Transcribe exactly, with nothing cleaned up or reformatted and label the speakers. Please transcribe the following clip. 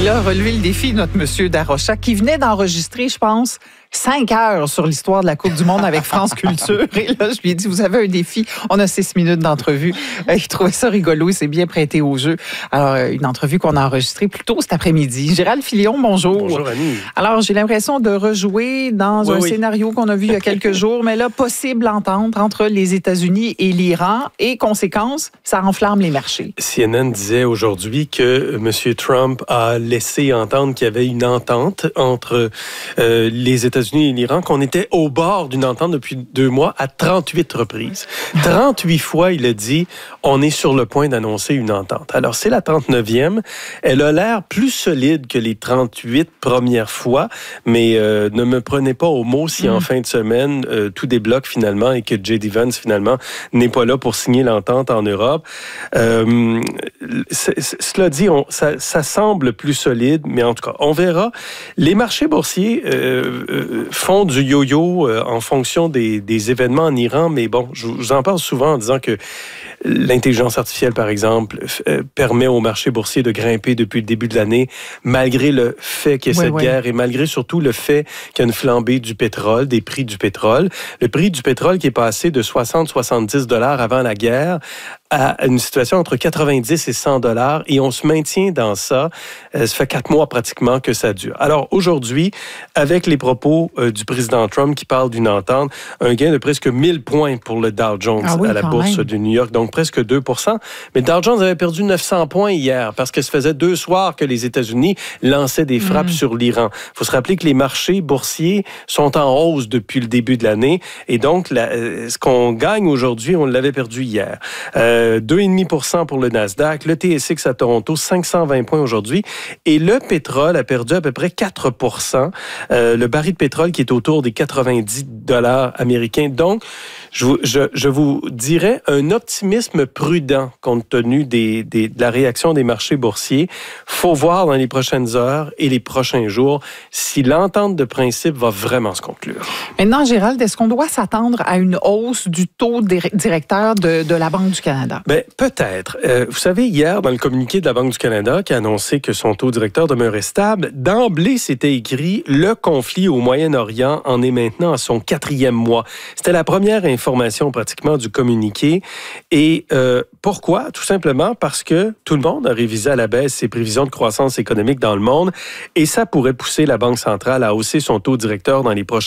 Speaker 1: a relevé le défi, notre monsieur Darocha, qui venait d'enregistrer, je pense, cinq heures sur l'histoire de la Coupe du Monde avec France Culture. Et là, je lui ai dit, vous avez un défi. On a six minutes d'entrevue. Il trouvait ça rigolo. Il s'est bien prêté au jeu. Alors, une entrevue qu'on a enregistrée plus tôt cet après-midi. Gérald Filion, bonjour.
Speaker 2: Bonjour, Annie.
Speaker 1: Alors, j'ai l'impression de rejouer dans
Speaker 2: oui,
Speaker 1: un
Speaker 2: oui.
Speaker 1: scénario qu'on a vu il y a quelques jours, mais là, possible entente entre les États-Unis et l'Iran. Et conséquence, ça enflamme les marchés.
Speaker 2: C N N disait aujourd'hui que M. Trump a laissé entendre qu'il y avait une entente entre euh, les États-Unis et l'Iran, qu'on était au bord d'une entente depuis deux mois à trente-huit reprises. trente-huit fois, il a dit, on est sur le point d'annoncer une entente. Alors, c'est la trente-neuvième. Elle a l'air plus solide que les trente-huit premières fois, mais euh, ne me prenez pas au mot si mm. en fin de semaine, euh, tout débloque finalement et que J D. Vance, finalement, n'est pas là pour signer l'entente en Europe. Euh, c'est, c'est, cela dit, on, ça, ça semble plus solide, mais en tout cas, on verra. Les marchés boursiers euh, euh, font du yo-yo euh, en fonction des, des événements en Iran, mais bon, je vous en parle souvent en disant que l'intelligence artificielle, par exemple, euh, permet au marché boursier de grimper depuis le début de l'année, malgré le fait qu'il y ait
Speaker 1: oui,
Speaker 2: cette
Speaker 1: oui.
Speaker 2: guerre et malgré surtout le fait qu'il y a une flambée du pétrole, des prix du pétrole. Le prix du pétrole qui est passé de soixante à soixante-dix dollars avant la guerre à une situation entre quatre-vingt-dix et cent dollars et on se maintient dans ça. Euh, ça fait quatre mois pratiquement que ça dure. Alors aujourd'hui, avec les propos euh, du président Trump qui parle d'une entente, un gain de presque mille points pour le Dow Jones
Speaker 1: ah oui,
Speaker 2: à la bourse
Speaker 1: même.
Speaker 2: de New York, donc presque deux pour cent. Mais Dow Jones avait perdu neuf cents points hier parce que ça faisait deux soirs que les États-Unis lançaient des frappes mmh. sur l'Iran. Il faut se rappeler que les marchés boursiers sont en hausse depuis le début de l'année et donc la, euh, ce qu'on gagne aujourd'hui, on l'avait perdu hier. Euh, deux virgule cinq pour cent pour le Nasdaq, le T S X à Toronto, cinq cent vingt points aujourd'hui. Et le pétrole a perdu à peu près quatre pour cent. Euh, le baril de pétrole qui est autour des quatre-vingt-dix dollars américains. Donc, je, je, je vous dirais un optimisme prudent compte tenu des, des, de la réaction des marchés boursiers. Faut voir dans les prochaines heures et les prochains jours si l'entente de principe va vraiment se conclure.
Speaker 1: Maintenant, Gérald, est-ce qu'on doit s'attendre à une hausse du taux directeur de, de la Banque du Canada?
Speaker 2: Bien, peut-être. Euh, vous savez, hier, dans le communiqué de la Banque du Canada, qui a annoncé que son taux directeur demeurait stable, d'emblée, c'était écrit « Le conflit au Moyen-Orient en est maintenant à son quatrième mois ». C'était la première information pratiquement du communiqué. Et euh, pourquoi? Tout simplement parce que tout le monde a révisé à la baisse ses prévisions de croissance économique dans le monde et ça pourrait pousser la Banque centrale à hausser son taux directeur dans les prochains